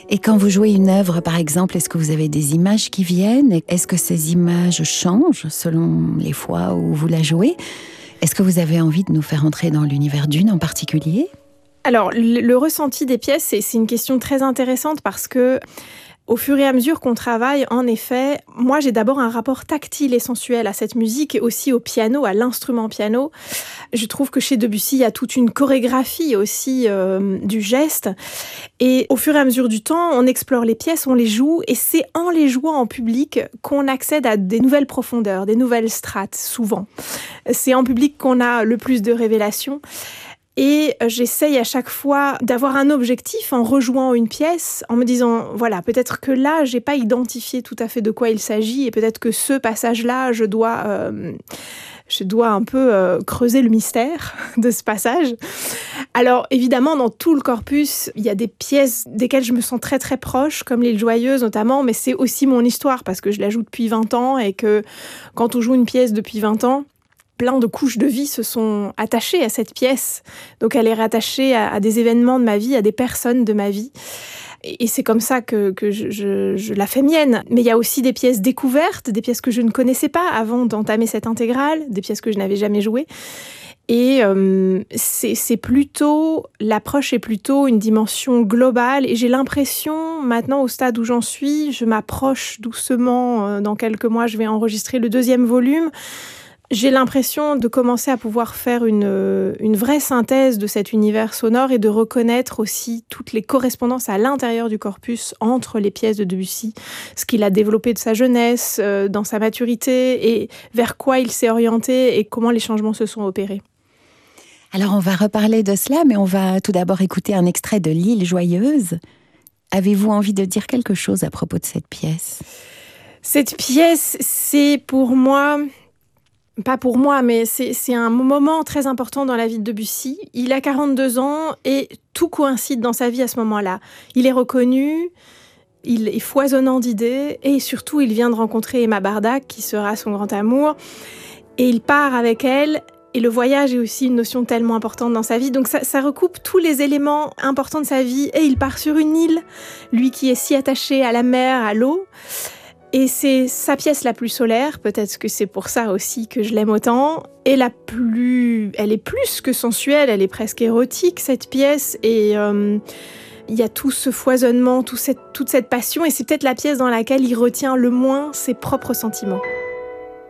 Et quand vous jouez une œuvre, par exemple, est-ce que vous avez des images qui viennent? Est-ce que ces images changent selon les fois où vous la jouez? Est-ce que vous avez envie de nous faire entrer dans l'univers d'une en particulier? Alors, le ressenti des pièces, c'est une question très intéressante parce que au fur et à mesure qu'on travaille, en effet, moi j'ai d'abord un rapport tactile et sensuel à cette musique et aussi au piano, à l'instrument piano. Je trouve que chez Debussy, il y a toute une chorégraphie aussi du geste. Et au fur et à mesure du temps, on explore les pièces, on les joue et c'est en les jouant en public qu'on accède à des nouvelles profondeurs, des nouvelles strates, souvent. C'est en public qu'on a le plus de révélations. Et j'essaye à chaque fois d'avoir un objectif en rejouant une pièce, en me disant, voilà, peut-être que là, j'ai pas identifié tout à fait de quoi il s'agit, et peut-être que ce passage-là, je dois un peu creuser le mystère de ce passage. Alors, évidemment, dans tout le corpus, il y a des pièces desquelles je me sens très très proche, comme l'Île Joyeuse notamment, mais c'est aussi mon histoire, parce que je la joue depuis 20 ans, et que quand on joue une pièce depuis 20 ans, plein de couches de vie se sont attachées à cette pièce. Donc elle est rattachée à des événements de ma vie, à des personnes de ma vie. Et c'est comme ça que je la fais mienne. Mais il y a aussi des pièces découvertes, des pièces que je ne connaissais pas avant d'entamer cette intégrale, des pièces que je n'avais jamais jouées. Et l'approche est plutôt une dimension globale. Et j'ai l'impression, maintenant au stade où j'en suis, je m'approche doucement. Dans quelques mois, je vais enregistrer le 2e volume. J'ai l'impression de commencer à pouvoir faire une vraie synthèse de cet univers sonore et de reconnaître aussi toutes les correspondances à l'intérieur du corpus entre les pièces de Debussy, ce qu'il a développé de sa jeunesse, dans sa maturité et vers quoi il s'est orienté et comment les changements se sont opérés. Alors on va reparler de cela, mais on va tout d'abord écouter un extrait de l'Île Joyeuse. Avez-vous envie de dire quelque chose à propos de cette pièce? Cette pièce, c'est pour moi... Pas pour moi, mais c'est un moment très important dans la vie de Debussy. Il a 42 ans et tout coïncide dans sa vie à ce moment-là. Il est reconnu, il est foisonnant d'idées et surtout il vient de rencontrer Emma Bardac qui sera son grand amour et il part avec elle. Et le voyage est aussi une notion tellement importante dans sa vie. Donc ça recoupe tous les éléments importants de sa vie et il part sur une île, lui qui est si attaché à la mer, à l'eau. Et c'est sa pièce la plus solaire, peut-être que c'est pour ça aussi que je l'aime autant, et elle est plus que sensuelle, elle est presque érotique cette pièce, et il y a tout ce foisonnement, toute cette passion, et c'est peut-être la pièce dans laquelle il retient le moins ses propres sentiments.